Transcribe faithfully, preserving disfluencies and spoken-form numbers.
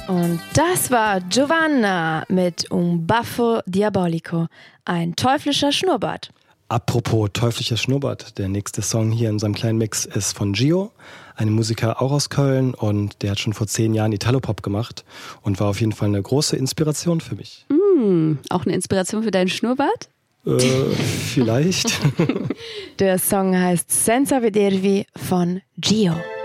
Und das war Giovanna mit Un Baffo Diabolico, ein teuflischer Schnurrbart. Apropos teuflischer Schnurrbart, der nächste Song hier in unserem kleinen Mix ist von Gio, einem Musiker auch aus Köln, und der hat schon vor zehn Jahren Italopop gemacht und war auf jeden Fall eine große Inspiration für mich. Mm, auch eine Inspiration für deinen Schnurrbart? Äh, vielleicht. Der Song heißt Senza Vedervi von Gio.